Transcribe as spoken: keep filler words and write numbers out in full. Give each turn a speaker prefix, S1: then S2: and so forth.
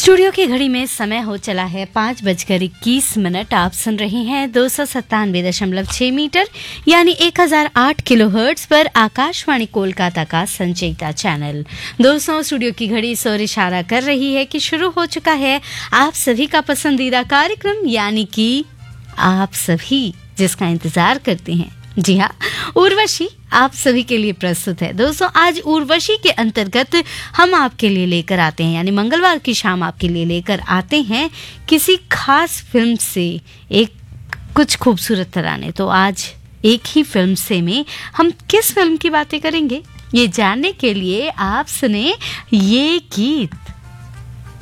S1: Studio की घड़ी में समय हो चला है पाँच बजकर इक्कीस मिनट। आप सुन रहे हैं दो सौ सत्तानवे दशमलव छह मीटर यानी एक हजार आठ किलो हर्ट्ज पर आकाशवाणी कोलकाता का संचयिता चैनल। दोस्तों, स्टूडियो की घड़ी इस ओर इशारा कर रही है कि शुरू हो चुका है आप सभी का पसंदीदा कार्यक्रम, यानी कि आप सभी जिसका इंतजार करते हैं। जी हाँ, उर्वशी आप सभी के लिए प्रस्तुत है। दोस्तों, आज उर्वशी के अंतर्गत हम आपके लिए लेकर आते हैं, यानी मंगलवार की शाम आपके लिए लेकर आते हैं किसी खास फिल्म से एक कुछ खूबसूरत तराने। तो आज एक ही फिल्म से में हम किस फिल्म की बातें करेंगे, ये जानने के लिए आप सुने ये गीत।